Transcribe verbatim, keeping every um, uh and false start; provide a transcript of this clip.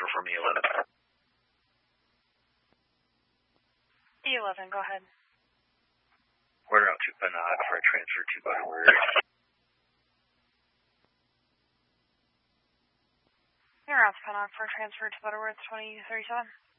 transfer from E eleven. E eleven, go ahead. Order out to Banat for a transfer to Butterworth. You're out to Pennock for a transfer to Butterworth twenty thirty-seven.